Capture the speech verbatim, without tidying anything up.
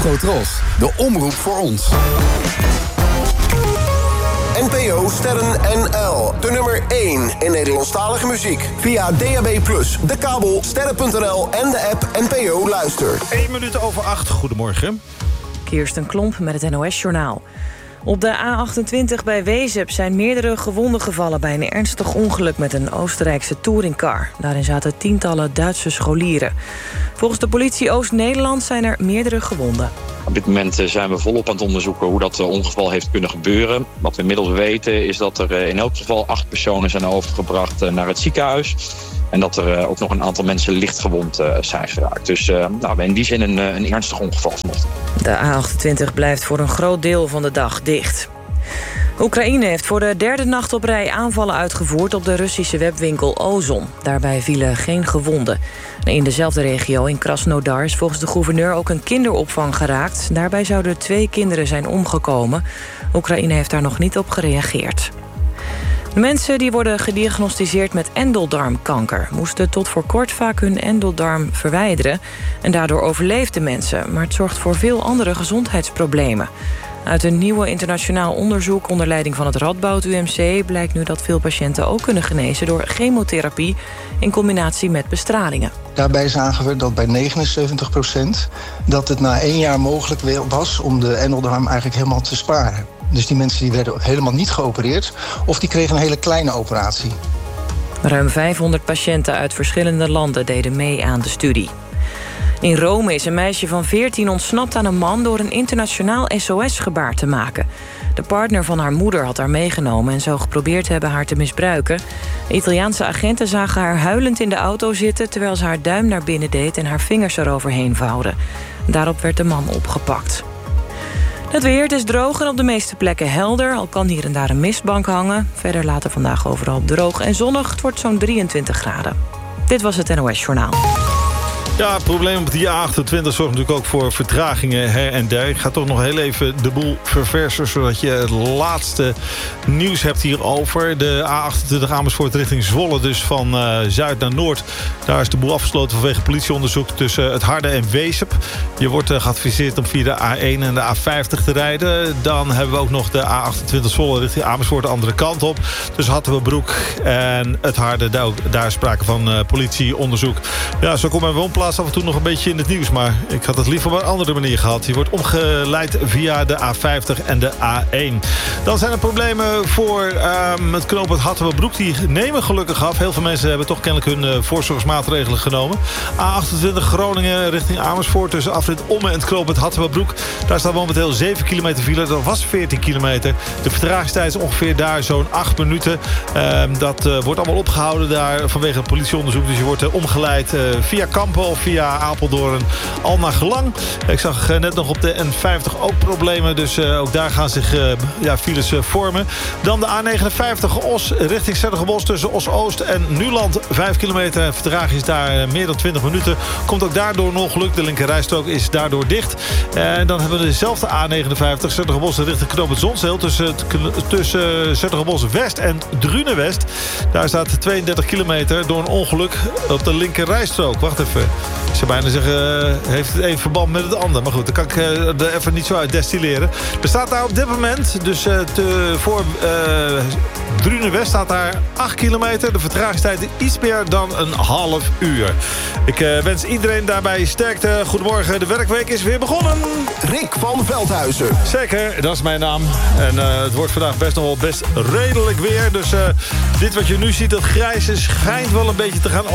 Afrotros, de omroep voor ons. N P O Sterren N L, de nummer één in Nederlandstalige muziek. Via D A B plus, de kabel, sterren punt n l en de app N P O Luister. één minuut over acht, goedemorgen. Kirsten Klomp met het N O S-journaal. Op de A achtentwintig bij Wezep zijn meerdere gewonden gevallen bij een ernstig ongeluk met een Oostenrijkse touringcar. Daarin zaten tientallen Duitse scholieren. Volgens de politie Oost-Nederland zijn er meerdere gewonden. Op dit moment zijn we volop aan het onderzoeken hoe dat ongeval heeft kunnen gebeuren. Wat we inmiddels weten is dat er in elk geval acht personen zijn overgebracht naar het ziekenhuis. En dat er ook nog een aantal mensen lichtgewond zijn geraakt. Dus uh, nou, in die zin een, een ernstig ongeval. De A achtentwintig blijft voor een groot deel van de dag dicht. Oekraïne heeft voor de derde nacht op rij aanvallen uitgevoerd op de Russische webwinkel Ozon. Daarbij vielen geen gewonden. In dezelfde regio, in Krasnodar, is volgens de gouverneur ook een kinderopvang geraakt. Daarbij zouden twee kinderen zijn omgekomen. Oekraïne heeft daar nog niet op gereageerd. Mensen die worden gediagnosticeerd met endeldarmkanker moesten tot voor kort vaak hun endeldarm verwijderen. En daardoor overleefden mensen, maar het zorgt voor veel andere gezondheidsproblemen. Uit een nieuwe internationaal onderzoek onder leiding van het Radboud U M C blijkt nu dat veel patiënten ook kunnen genezen door chemotherapie in combinatie met bestralingen. Daarbij zagen we dat bij negenenzeventig procent dat het na één jaar mogelijk was om de endeldarm eigenlijk helemaal te sparen. Dus die mensen die werden helemaal niet geopereerd of die kregen een hele kleine operatie. Ruim vijfhonderd patiënten uit verschillende landen deden mee aan de studie. In Rome is een meisje van veertien ontsnapt aan een man door een internationaal S O S-gebaar te maken. De partner van haar moeder had haar meegenomen en zou geprobeerd hebben haar te misbruiken. De Italiaanse agenten zagen haar huilend in de auto zitten terwijl ze haar duim naar binnen deed en haar vingers eroverheen vouwde. Daarop werd de man opgepakt. Het weer, het is droog en op de meeste plekken helder. Al kan hier en daar een mistbank hangen. Verder later vandaag overal droog en zonnig. Het wordt zo'n drieëntwintig graden. Dit was het N O S-journaal. Ja, het probleem op die A achtentwintig zorgt natuurlijk ook voor vertragingen her en der. Ik ga toch nog heel even de boel verversen, zodat je het laatste nieuws hebt hierover. De A achtentwintig Amersfoort richting Zwolle, dus van uh, zuid naar noord. Daar is de boel afgesloten vanwege politieonderzoek tussen het Harde en Wezep. Je wordt uh, geadviseerd om via de A één en de A vijftig te rijden. Dan hebben we ook nog de A achtentwintig Zwolle richting Amersfoort de andere kant op. Dus Hattemerbroek en het Harde, daar, daar is sprake van uh, politieonderzoek. Ja, zo komen we woonplaats af en toe nog een beetje in het nieuws, maar ik had het liever op een andere manier gehad. Je wordt omgeleid via de A vijftig en de A één. Dan zijn er problemen voor um, het knooppunt Hattemerbroek. Die nemen gelukkig af. Heel veel mensen hebben toch kennelijk hun uh, voorzorgsmaatregelen genomen. A achtentwintig Groningen richting Amersfoort tussen afrit Omme en het knooppunt Hattemerbroek. Daar staat momenteel zeven kilometer file. Dat was veertien kilometer. De vertragingstijd is ongeveer daar zo'n acht minuten. Um, dat uh, wordt allemaal opgehouden daar vanwege het politieonderzoek. Dus je wordt uh, omgeleid uh, via Kampen of via Apeldoorn al naar Gelang. Ik zag uh, net nog op de N vijftig ook problemen. Dus uh, ook daar gaan zich uh, ja, files uh, vormen. Dan de A negenenvijftig Os richting Zettergebos tussen Os-Oost en Nuland. Vijf kilometer. Vertraging is daar uh, meer dan twintig minuten. Komt ook daardoor een ongeluk. De linkerrijstrook is daardoor dicht. En uh, dan hebben we dezelfde A negenenvijftig Zettergebos richting knooppunt Zonsheel. Tussen, tussen uh, Zettergebos West en Drunen West. Daar staat tweeëndertig kilometer door een ongeluk op de linkerrijstrook. Wacht even. Ik zou bijna zeggen, uh, heeft het een verband met het ander. Maar goed, dan kan ik uh, er even niet zo uit destilleren. Er staat daar op dit moment, dus uh, te, voor uh, Drunen West staat daar acht kilometer. De vertragingstijd is iets meer dan een half uur. Ik uh, wens iedereen daarbij sterkte. Goedemorgen, de werkweek is weer begonnen. Rick van Veldhuizen. Zeker, dat is mijn naam. En uh, het wordt vandaag best nog wel best redelijk weer. Dus uh, dit wat je nu ziet, dat grijze, schijnt wel een beetje te gaan